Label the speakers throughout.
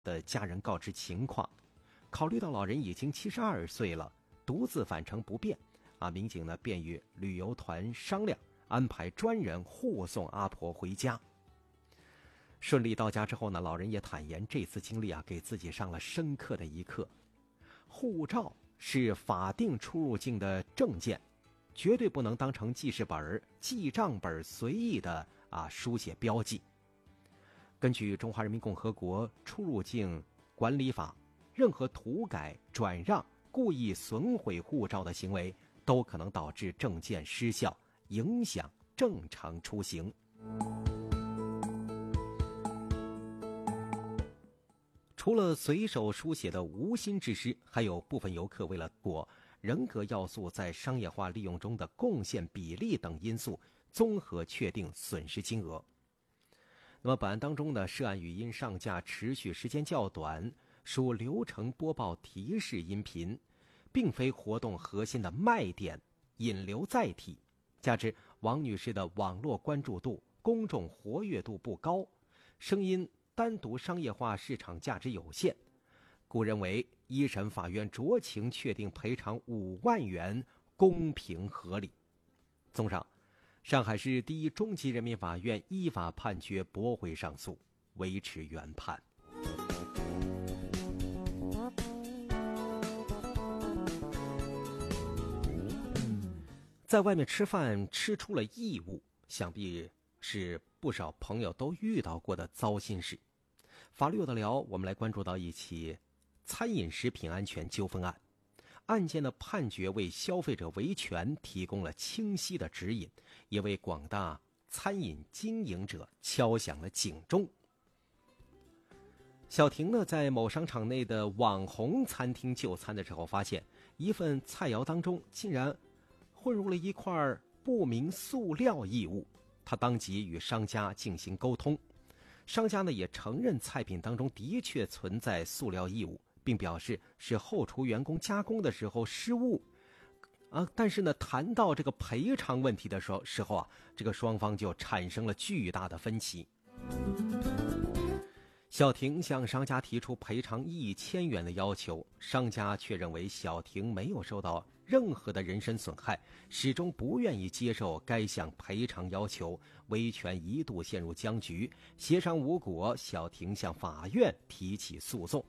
Speaker 1: 的家人告知情况。考虑到老人已经72岁了，独自返程不便，民警呢便与旅游团商量，安排专人护送阿婆回家。顺利到家之后呢，老人也坦言，这次经历给自己上了深刻的一课。护照是法定出入境的证件，绝对不能当成记事本、记账本随意的书写标记。根据《中华人民共和国出入境管理法》，任何涂改、转让、故意损毁护照的行为，都可能导致证件失效，影响正常出行。除了随手书写的无心之失，还有部分游客为了过人格要素在商业化利用中的贡献比例等因素，综合确定损失金额。那么本案当中呢，涉案语音上架持续时间较短，属流程播报提示音频，并非活动核心的卖点、引流载体。加之王女士的网络关注度、公众活跃度不高，声音单独商业化市场价值有限，故认为一审法院酌情确定赔偿5万元公平合理。综上，上海市第一中级人民法院依法判决驳回上诉，维持原判。在外面吃饭吃出了异物，想必是不少朋友都遇到过的糟心事。法律有的聊，我们来关注到一起餐饮食品安全纠纷案。案件的判决为消费者维权提供了清晰的指引，也为广大餐饮经营者敲响了警钟。小婷呢，在某商场内的网红餐厅就餐的时候，发现一份菜肴当中竟然混入了一块不明塑料异物，他当即与商家进行沟通，商家呢也承认菜品当中的确存在塑料异物，并表示是后厨员工加工的时候失误。但是呢，谈到这个赔偿问题的时候这个双方就产生了巨大的分歧。小婷向商家提出赔偿1000元的要求，商家却认为小婷没有受到任何的人身损害，始终不愿意接受该项赔偿要求，维权一度陷入僵局。协商无果，小婷向法院提起诉讼。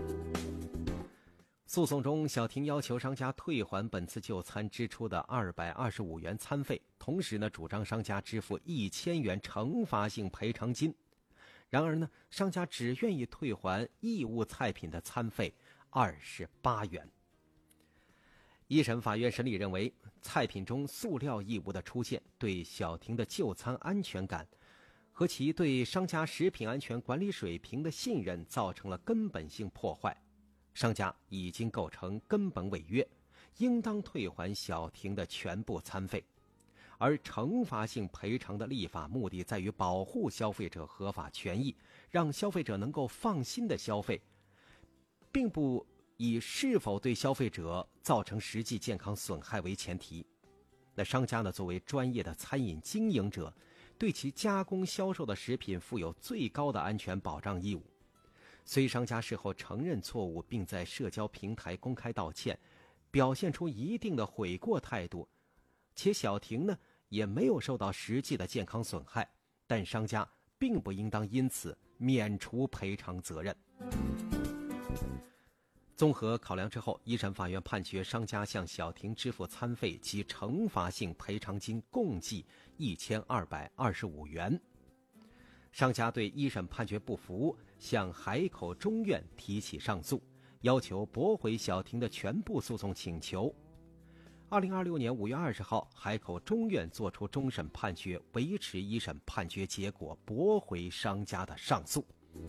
Speaker 1: 诉讼中，小婷要求商家退还本次就餐支出的225元餐费，同时呢，主张商家支付1000元惩罚性赔偿金。然而呢，商家只愿意退还异物菜品的餐费28元。一审法院审理认为，菜品中塑料异物的出现对小婷的就餐安全感和其对商家食品安全管理水平的信任造成了根本性破坏，商家已经构成根本违约，应当退还小婷的全部餐费。而惩罚性赔偿的立法目的在于保护消费者合法权益，让消费者能够放心的消费，并不以是否对消费者造成实际健康损害为前提。那商家呢，作为专业的餐饮经营者，对其加工销售的食品负有最高的安全保障义务。虽商家事后承认错误，并在社交平台公开道歉，表现出一定的悔过态度，且小婷呢也没有受到实际的健康损害，但商家并不应当因此免除赔偿责任。综合考量之后，一审法院判决商家向小婷支付餐费及惩罚性赔偿金共计1225元。商家对一审判决不服，向海口中院提起上诉，要求驳回小婷的全部诉讼请求。2026年5月20号，海口中院作出终审判决，维持一审判决结果，驳回商家的上诉。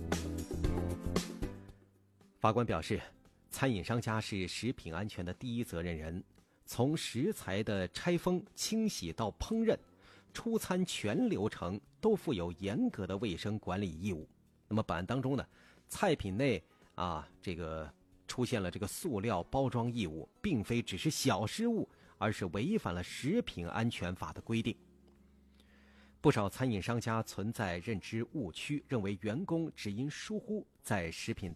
Speaker 1: 法官表示，餐饮商家是食品安全的第一责任人，从食材的拆封、清洗到烹饪，出餐全流程都负有严格的卫生管理义务。那么本案当中呢，菜品内出现了这个塑料包装异物，并非只是小失误，而是违反了食品安全法的规定。不少餐饮商家存在认知误区，认为员工只因疏忽在食品